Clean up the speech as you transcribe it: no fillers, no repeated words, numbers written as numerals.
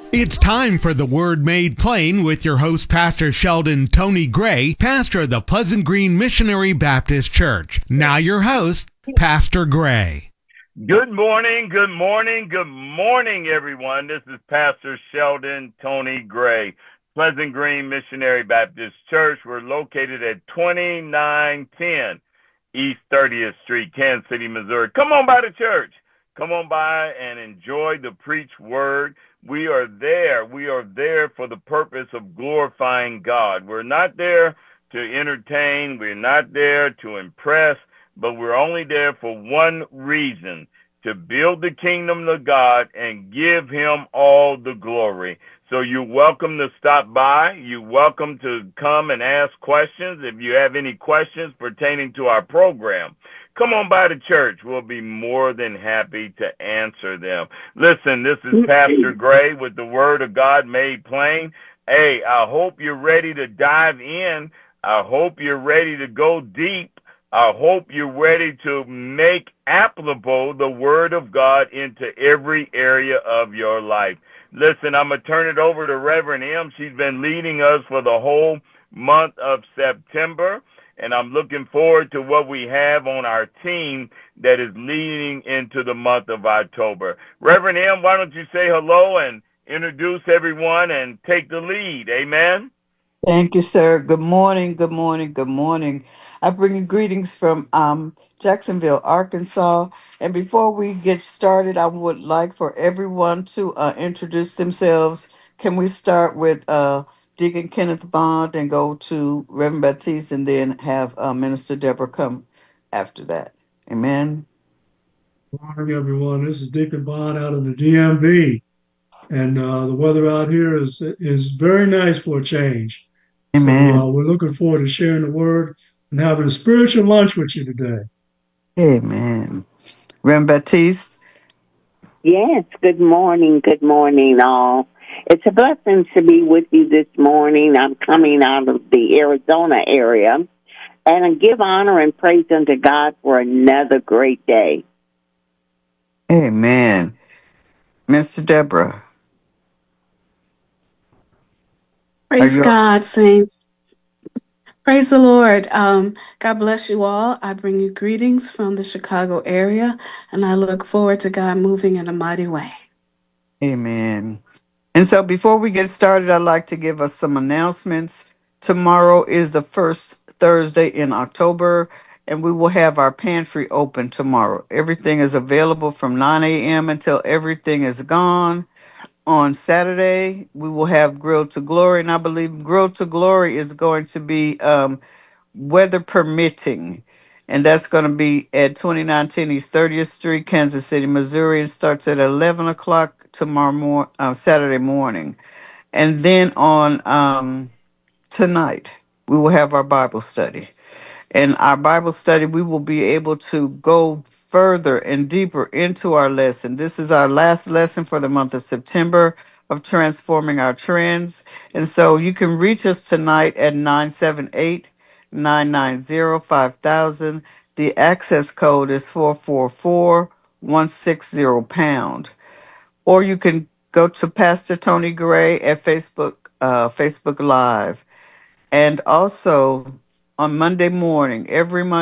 It's time for the Word Made Plain with your host, Pastor Sheldon Tony Gray, pastor of the Pleasant Green Missionary Baptist Church. Now your host, Pastor Gray. Good morning, good morning, good morning, everyone. This is Pastor Sheldon Tony Gray, Pleasant Green Missionary Baptist Church. We're located at 2910 East 30th Street, Kansas City, Missouri. Come on by the church. Come on by and enjoy the preached word. We are there. We are there for the purpose of glorifying God. We're not there to entertain. We're not there to impress, but we're only there for one reason: to build the kingdom of God and give him all the glory. So you're welcome to stop by. You're welcome to come and ask questions. If you have any questions pertaining to our program, come on by the church. We'll be more than happy to answer them. Listen, this is Pastor Gray with the Word of God Made Plain. Hey, I hope you're ready to dive in. I hope you're ready to go deep. I hope you're ready to make applicable the Word of God into every area of your life. Listen, I'm going to turn it over to Reverend M. She's been leading us for the whole month of September, and I'm looking forward to what we have on our team that is leading into the month of October. Reverend M., why don't you say hello and introduce everyone and take the lead? Amen. Thank you, sir. Good morning, good morning, good morning. I bring you greetings from Jacksonville, Arkansas. And before we get started, I would like for everyone to introduce themselves. Can we start with Deacon Kenneth Bond and go to Reverend Baptiste and then have Minister Deborah come after that? Amen. Good morning, everyone. This is Deacon Bond out of the DMV, and the weather out here is very nice for a change. So Amen. we're looking forward to sharing the word and having a spiritual lunch with you today. Amen. Reverend Baptiste. Yes, good morning, all. It's a blessing to be with you this morning. I'm coming out of the Arizona area, and I give honor and praise unto God for another great day. Amen. Minister Deborah. Are Praise you God, saints. Praise the Lord. God bless you all. I bring you greetings from the Chicago area, and I look forward to God moving in a mighty way. Amen. And so before we get started, I'd like to give us some announcements. Tomorrow is the first Thursday in October, and we will have our pantry open tomorrow. Everything is available from 9 a.m. until everything is gone. On Saturday, we will have Grill to Glory, and I believe Grill to Glory is going to be weather permitting. And that's going to be at 2910 East 30th Street, Kansas City, Missouri. It starts at 11 o'clock Saturday morning. And then on tonight, we will have our Bible study. In our Bible study, we will be able to go further and deeper into our lesson. This is our last lesson for the month of September of transforming our trends. And so you can reach us tonight at 978-990-5000. The access code is 444-160 £. Or you can go to Pastor Tony Gray at Facebook Live. And also on Monday morning, every Monday,